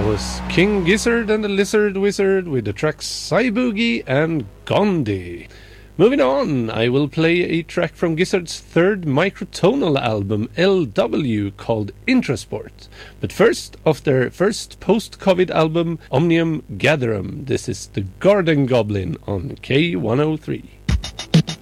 was King Gizzard and the Lizard Wizard with the tracks Cyboogie and Gandhi. Moving on, I will play a track from Gizzard's third microtonal album, LW, called Intrasport. But first, off their first post-Covid album, Omnium Gatherum, this is The Garden Goblin on K103.